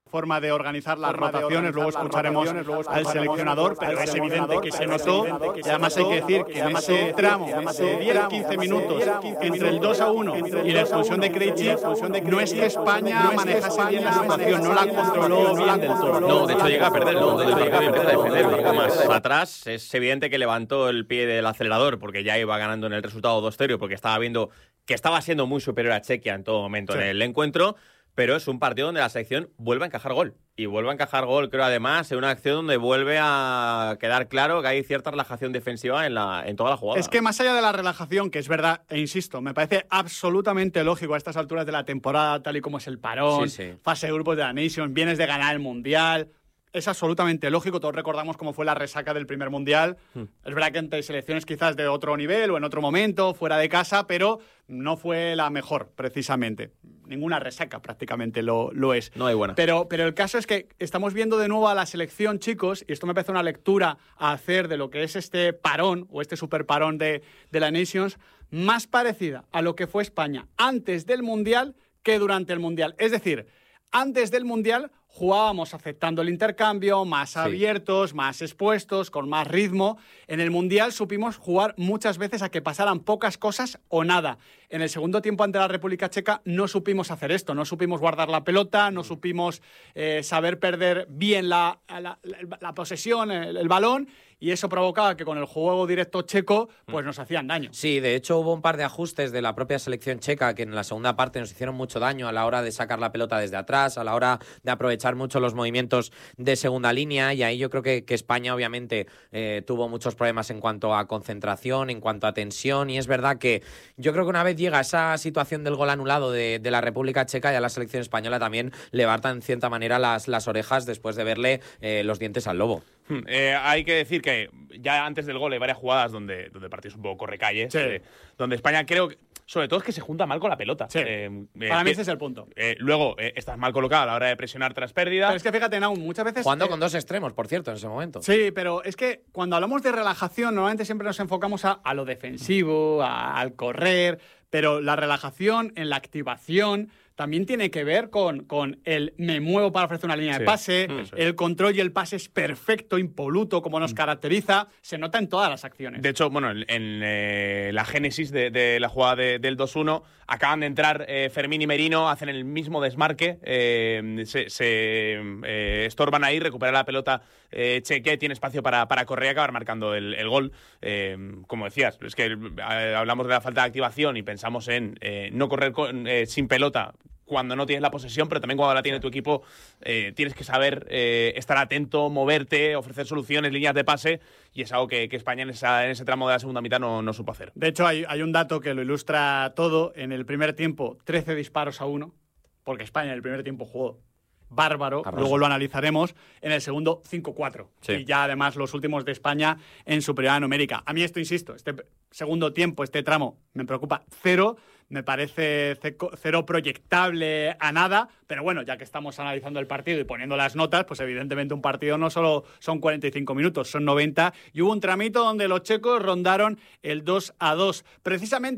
forma de organizar las rotaciones, luego escucharemos al seleccionador, pero es evidente que se notó, y además hay que decir que en ese tramo de 10-15 minutos entre el 2-1 y la expulsión de Krejci, no es que España manejase bien la situación, no la controló bien del todo. No, de hecho llega a perder, ¿no? Del partido empieza a defender un poco más atrás. Es evidente que levantó el pie del acelerador porque ya iba ganando en el resultado 2-0, porque estaba viendo que estaba siendo muy superior a Chequia en todo momento en el encuentro. Pero es un partido donde la selección vuelve a encajar gol. Y vuelve a encajar gol, creo, además, en una acción donde vuelve a quedar claro que hay cierta relajación defensiva en toda la jugada. Es que más allá de la relajación, que es verdad, e insisto, me parece absolutamente lógico a estas alturas de la temporada, tal y como es el parón, fase de grupos de la Nations, vienes de ganar el Mundial. Es absolutamente lógico, todos recordamos cómo fue la resaca del primer Mundial. Es verdad que entre selecciones quizás de otro nivel o en otro momento, fuera de casa, pero no fue la mejor, precisamente. Ninguna resaca prácticamente lo es. No hay buena. Pero el caso es que estamos viendo de nuevo a la selección, chicos, y esto me parece una lectura a hacer de lo que es este parón, o este super parón de la Nations, más parecida a lo que fue España antes del Mundial que durante el Mundial. Es decir, antes del Mundial jugábamos aceptando el intercambio, más abiertos, más expuestos, con más ritmo. En el Mundial supimos jugar muchas veces a que pasaran pocas cosas o nada. En el segundo tiempo ante la República Checa no supimos hacer esto, no supimos guardar la pelota, no supimos saber perder bien la posesión, el balón, y eso provocaba que con el juego directo checo pues nos hacían daño. Sí, de hecho hubo un par de ajustes de la propia selección checa que en la segunda parte nos hicieron mucho daño a la hora de sacar la pelota desde atrás, a la hora de aprovechar mucho los movimientos de segunda línea, y ahí yo creo que España obviamente tuvo muchos problemas en cuanto a concentración, en cuanto a tensión, y es verdad que yo creo que una vez llega esa situación del gol anulado de la República Checa, ya la selección española también levanta en cierta manera las orejas después de verle los dientes al lobo. Hay que decir que ya antes del gol hay varias jugadas donde el partido es un poco correcalles, donde España creo que, sobre todo, es que se junta mal con la pelota. Para mí ese es el punto. Luego, estás mal colocado a la hora de presionar tras pérdida. Pero es que fíjate, Nahum, muchas veces... Jugando con dos extremos, por cierto, en ese momento. Sí, pero es que cuando hablamos de relajación, normalmente siempre nos enfocamos a lo defensivo, al correr, pero la relajación en la activación también tiene que ver con el me muevo para ofrecer una línea de pase, el control y el pase es perfecto, impoluto, como nos caracteriza, se nota en todas las acciones. De hecho, bueno, en la génesis de la jugada del 2-1, acaban de entrar Fermín y Merino, hacen el mismo desmarque, se estorban ahí, recupera la pelota Cheque, tiene espacio para correr y acabar marcando el gol. Como decías, es que hablamos de la falta de activación y pensamos en no correr sin pelota cuando no tienes la posesión, pero también cuando la tiene tu equipo tienes que saber estar atento, moverte, ofrecer soluciones, líneas de pase, y es algo que España en ese tramo de la segunda mitad no supo hacer. De hecho, hay un dato que lo ilustra todo. En el primer tiempo, 13 disparos a 1, porque España en el primer tiempo jugó bárbaro, luego lo analizaremos. En el segundo, 5-4. Y ya además los últimos de España en superioridad numérica. A mí esto, insisto, este segundo tiempo, este tramo, me preocupa cero. Me parece cero proyectable a nada, pero bueno, ya que estamos analizando el partido y poniendo las notas, pues evidentemente un partido no solo son 45 minutos, son 90, y hubo un tramito donde los checos rondaron el 2-2. Precisamente